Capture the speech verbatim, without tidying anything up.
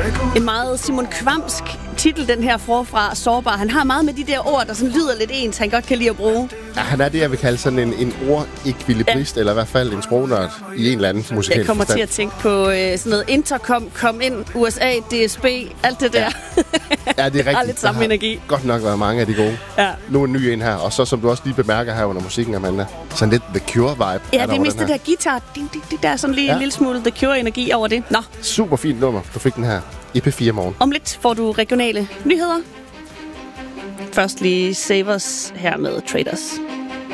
En meget Simon Kvamsk titel, den her forfra, Sårbar. Han har meget med de der ord, der sådan lyder lidt ens, han godt kan lide at bruge. Ja, han er det, jeg vil kalde sådan en, en ord-ekvilibrist, ja. Eller i hvert fald en sprognørd i en eller anden musikalsk Jeg kommer forstand. til at tænke på øh, sådan noget Intercom, kom ind, U S A, D S B, alt det der. Ja, ja det er rigtigt. Har lidt samme energi. Godt nok været mange af de gode. Ja. Nu er en ny en her, og så som du også lige bemærker her under musikken, Amanda, sådan lidt The Cure-vibe. Ja, det er mest det der guitar, det, det, det der sådan lige ja. en lille smule The Cure-energi over det. Nå. Super fint nummer, du fik den her i P fire morgen. Om lidt får du regionale nyheder. Først lige Savers her med Traders.